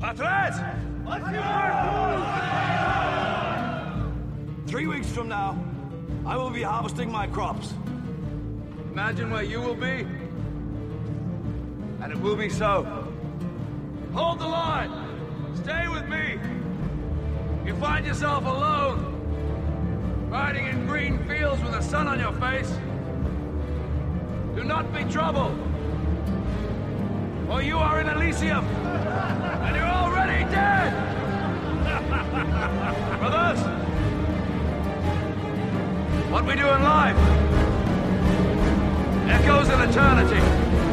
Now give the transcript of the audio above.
Patres! 3 weeks from now, I will be harvesting my crops. Imagine where you will be, and it will be so. Hold the line! Stay with me! You find yourself alone, riding in green fields with the sun on your face. Do not be troubled, or you are in Elysium, and you're already dead! Brothers, what we do in life echoes in eternity.